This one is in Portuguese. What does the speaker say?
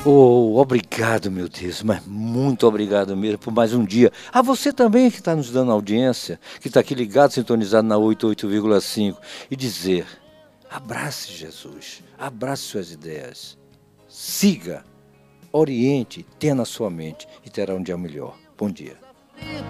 Oh, obrigado, meu Deus, mas muito obrigado mesmo por mais um dia. A você também que está nos dando audiência, que está aqui ligado, sintonizado na 88,5 e dizer, abrace Jesus, abrace suas ideias, siga, oriente, tenha na sua mente e terá um dia melhor. Bom dia.